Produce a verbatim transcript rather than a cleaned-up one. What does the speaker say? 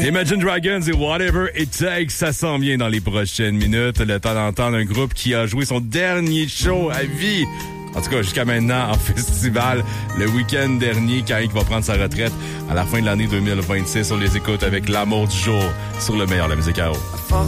Imagine Dragons et Whatever It Takes, ça s'en vient dans les prochaines minutes. Le temps d'entendre un groupe qui a joué son dernier show à vie. En tout cas, jusqu'à maintenant, en festival, le week-end dernier, quand il va prendre sa retraite à la fin de l'année deux mille vingt-six. On les écoute avec l'amour du jour sur le meilleur de la musique à eau.